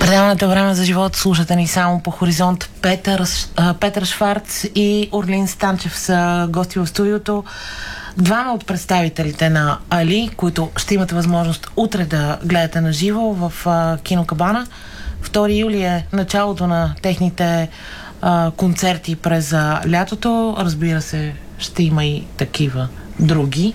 Предаването Време за живот слушате ни само по Хоризонт. Петър Шварц и Орлин Станчев са гости в студиото. Двама от представителите на Али, които ще имате възможност утре да гледате на живо в Кино Кабана. 2 юли е началото на техните концерти през лятото. Разбира се, ще има и такива други.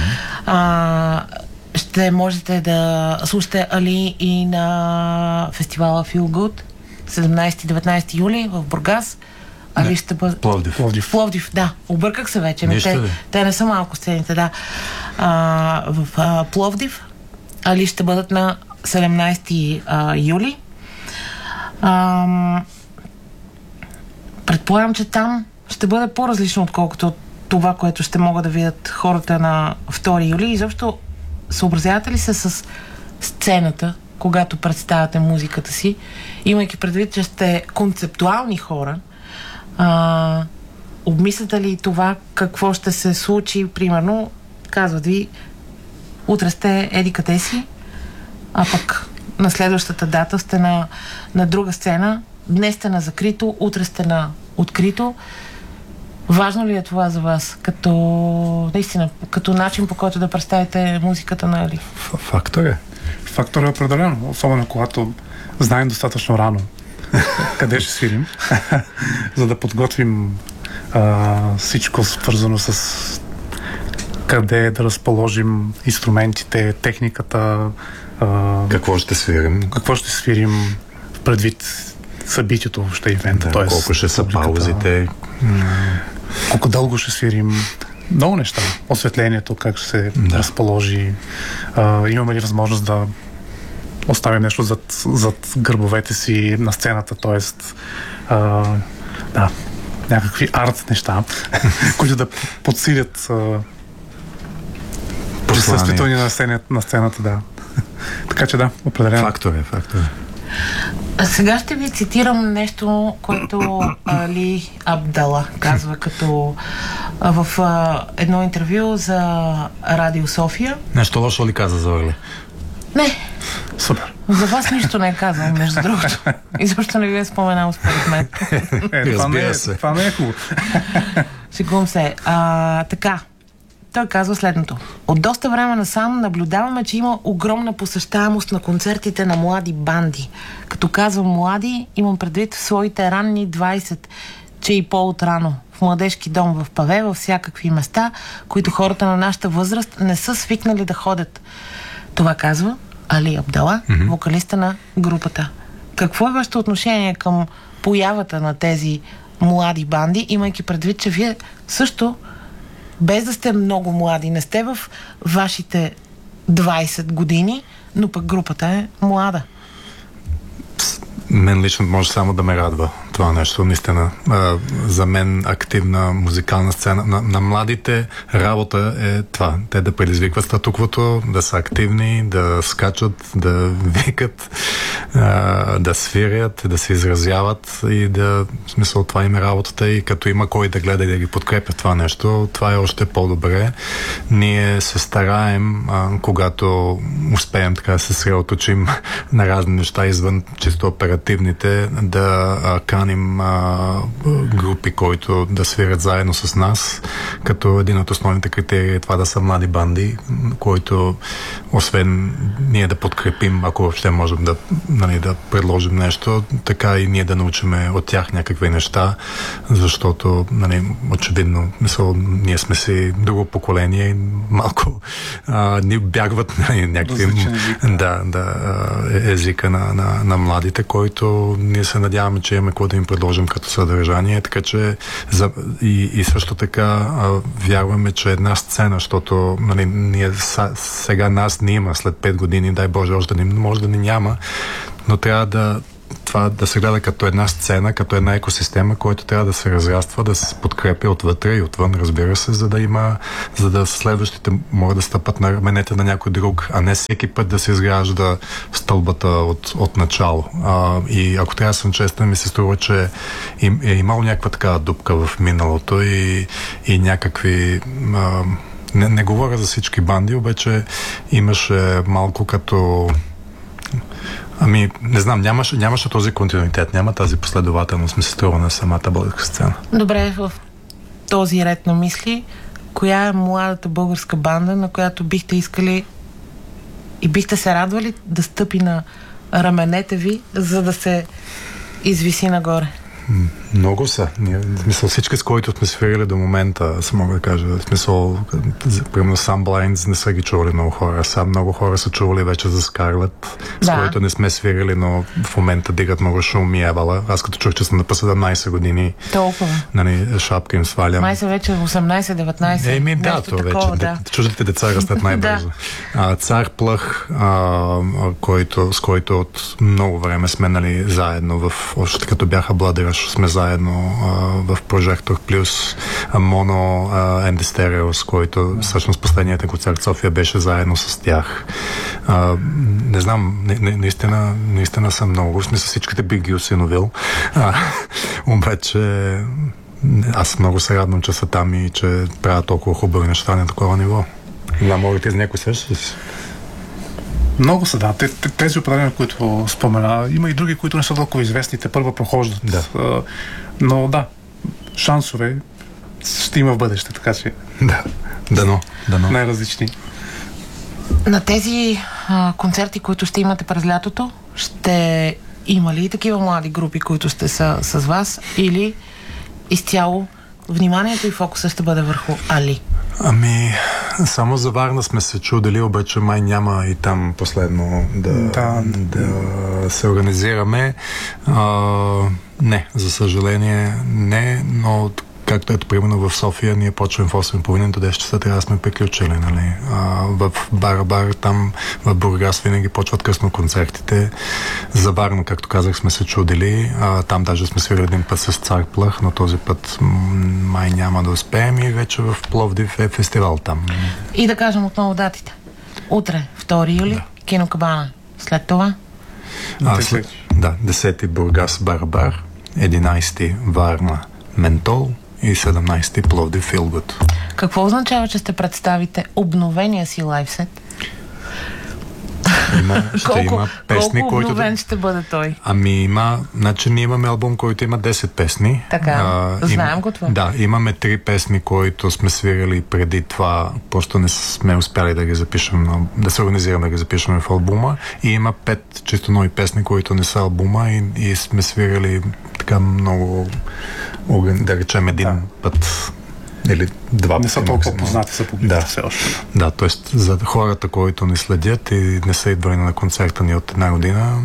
Ще можете да слушате Али и на фестивала Feel Good 17-19 юли в Бургас. Али ще бъде... Пловдив, да. Обърках се вече. Те не са малко сцените, да. В Пловдив. Али ще бъдат на 17 юли. Предполагам, че там ще бъде по-различно, отколкото това, което ще могат да видят хората на 2 юли. Изобщо съобразявате ли се с сцената, когато представяте музиката си, имайки предвид, че сте концептуални хора? Обмисляте ли това какво ще се случи? Примерно, казват ви, утре сте еди къде си, а пък на следващата дата сте на друга сцена, днес сте на закрито, утре сте на открито. Важно ли е това за вас, наистина, като начин, по който да представите музиката на Али? Фактор е определено, особено когато знаем достатъчно рано къде ще свирим, за да подготвим всичко свързано с къде да разположим инструментите, техниката. Какво ще свирим предвид събитието, въобще ивента. Да, колко ще са паузите. Колко дълго ще свирим. Много неща. Осветлението, как ще се разположи. Имаме ли възможност да оставим нещо зад гърбовете си на сцената, т.е. някакви арт неща, които да подсилят присъствието ни на сцената, да. Така че да, определено. Фактор е. Сега ще ви цитирам нещо, което Али Абдала казва като в едно интервю за Радио София. Нещо лошо ли каза за Али? Не. Супер. За вас нищо не е казал, между другото. И защо не ви е споменал според мен. Това не е хубаво. Шегувам се. Така. Той казва следното. От доста време насам наблюдаваме, че има огромна посещаемост на концертите на млади банди. Като казвам млади, имам предвид в своите ранни 20, че и по-отрано. В младежки дом в Паве, във всякакви места, които хората на нашата възраст не са свикнали да ходят. Това казва Али Абдала, вокалиста на групата. Какво е вашето отношение към появата на тези млади банди, имайки предвид, че вие също, без да сте много млади, не сте в вашите 20 години, но пък групата е млада? Мен лично може само да ме радва това нещо, наистина. За мен активна музикална сцена на младите работа е това. Те да предизвикват статуквото, да са активни, да скачат, да викат, да свирят, да се изразяват и в смисъл това им е работата и като има кой да гледа и да ги подкрепя това нещо, това е още по-добре. Ние се стараем, когато успеем така да се съсредоточим на разни неща извън чисто оперативните, да каним групи, които да свирят заедно с нас, като един от основните критерии е това да са млади банди, които освен ние да подкрепим, ако въобще можем да предложим нещо, така и ние да научиме от тях някакви неща, защото очевидно ние сме си друго поколение и малко ни бягват някакви езика на младите, който ние се надяваме, че имаме какво да им предложим като съдържание, така че и също така вярваме, че една сцена, защото ние сега нас не има, след 5 години, дай Боже, още не може да ни няма, но трябва това да се гледа като една сцена, като една екосистема, която трябва да се разраства, да се подкрепя отвътре и отвън, разбира се, за да следващите могат да стъпат на раменете на някой друг, а не всеки път да се изгражда стълбата от начало. И ако трябва да съм честен, ми се струва, че е имало някаква такава дупка в миналото и някакви... Не говоря за всички банди, обаче имаше малко като Ами, не знам, нямаше този континуитет, няма тази последователност, ми се струва на самата българска сцена. Добре, в този ред на мисли, коя е младата българска банда, на която бихте искали и бихте се радвали да стъпи на раменете ви, за да се извиси нагоре? Много са. В смисъл, всички, с които сме свирили до момента, аз мога да кажа, в смисъл, примерно Sun Blinds не са ги чували много хора. Сам много хора са чували вече за Скарлет, с които не сме свирили, но в момента дигат много шум и ебала. Аз като чух, че съм на 17 години, толкова. Нали, шапка им свалям. Май са вече 18-19. Да, това вече. Да. Чуждите деца растат най-бързо. Цар Плъх, с който от много време сме, нали, заедно, още като бяха Бладираш, сме заедно в Прожектор Плюс, Моно and the Stereos, който всъщност последният концерт в София беше заедно с тях. Не знам, наистина съм много. В смисъл, всичките бих ги осиновил. Обаче аз много се радвам, че са там и че правят толкова хубави неща на такова ниво. Да, могат за някой среща си. Много са, да. Тези определения, които спомена, има и други, които не са толкова известни, те първо прохождат. Да. Но да, шансове ще има в бъдеще, така че... Да, дано. Най-различни. На тези концерти, които ще имате през лятото, ще има ли такива млади групи, които ще са с вас, или изцяло вниманието и фокуса ще бъде върху Али? Ами, само за Варна сме се чудили, обаче май няма и там последно да се организираме. Не, за съжаление не, но както ето, примерно в София, ние почваме в 8:30 до 10 часа, трябва да сме приключили, нали. В Бар, там в Бургас винаги почват късно концертите. За Варна, както казах, сме се чудили. Там даже сме свирили един път с Цар Плъх, но този път май няма да успеем и вече в Пловдив е фестивал там. И да кажем отново датите. Утре, 2 юли, Кинокабана. След това? 10 Бургас Бар, 11 Варна Ментол и 17-ти Пловдив Feel Good. Какво означава, че ще представите обновения си лайфсет? Ще има песни, колко обновен ще бъде той? Ами значи ние имаме албум, който има 10 песни. Така, знаем го това. Да, имаме 3 песни, които сме свирили преди това, просто не сме успяли да ги запишем, да се организираме да ги запишем в албума. И има 5 чисто нови песни, които не са албума и сме свирили така много, да речем един път или два. Не са толкова познати са публиката все още. Да, т.е. за хората, които ни следят и не са идвали на концерта ни от една година,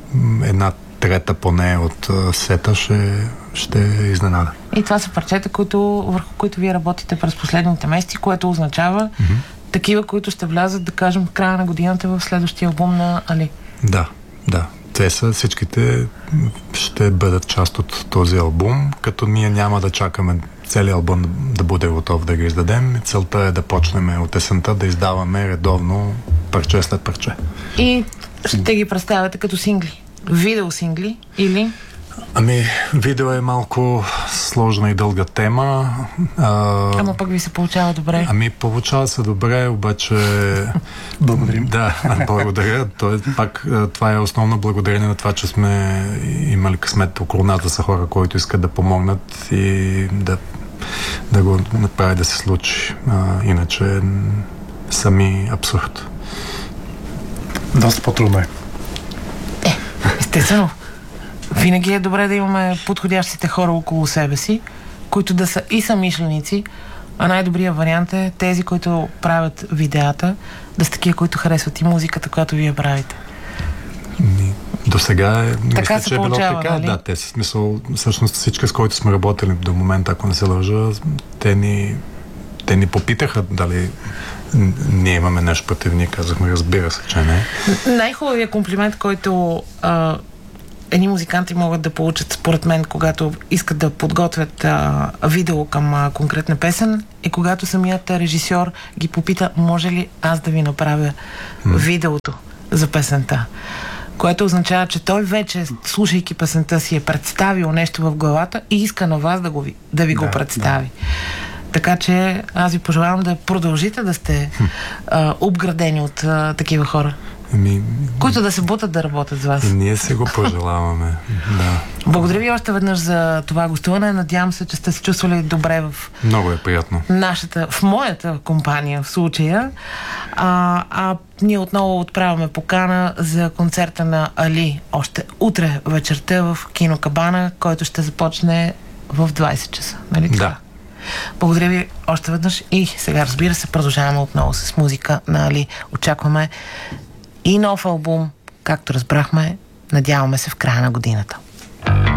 1/3 поне от сета ще изненада. И това са парчета, върху които вие работите през последните месеци, което означава такива, които ще влязат, да кажем, в края на годината в следващия албум на Али. Да. Те са всичките ще бъдат част от този албум, като ние няма да чакаме целият албум да бъде готов да ги издадем. Целта е да почнем от есента да издаваме редовно парче след парче. И ще ги представяте като сингли? Видеосингли или? Ами, видео е малко сложна и дълга тема. Ама пък ви се получава добре. Ами, получава се добре, обаче... Благодарим. Да, благодаря. Това е основно благодарение на това, че сме имали късмет около нас да са хора, които искат да помогнат и да го направи да се случи. Иначе сами абсурд. Доста по-трудно е. Естествено. Винаги е добре да имаме подходящите хора около себе си, които да са и самишленици, а най-добрият вариант е тези, които правят видеята, да са такива, които харесват и музиката, която вие правите. До сега така мисля, че е било така. Нали? Да, те си смисъл, всъщност всички, с които сме работили до момента, ако не се лъжа, те ни попитаха дали ние имаме нещо против ние. Казахме, разбира се, че не. Най-хубавият комплимент, който едни музиканти могат да получат, според мен, когато искат да подготвят видео към конкретна песен, е когато самият режисьор ги попита, може ли аз да ви направя видеото за песента. Което означава, че той вече, слушайки песента си, е представил нещо в главата и иска на вас да ви го представи. Така че аз ви пожелавам да продължите да сте обградени от такива хора. Които да се бутат да работят с вас. И ние се го пожелаваме. Да. Благодаря ви още веднъж за това гостуване. Надявам се, че сте се чувствали добре в много е приятно. В моята компания в случая. Ние отново отправяме покана за концерта на Али още утре вечерта в Кино Кабана, който ще започне в 20 часа. Нали така? Да. Благодаря ви още веднъж и сега, разбира се, продължаваме отново с музика на Али. Очакваме и нов албум, както разбрахме, надяваме се в края на годината.